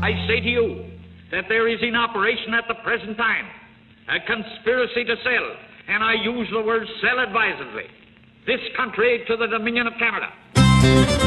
I say to you that there is in operation at the present time a conspiracy to sell, and I use the word sell advisedly, this country to the Dominion of Canada.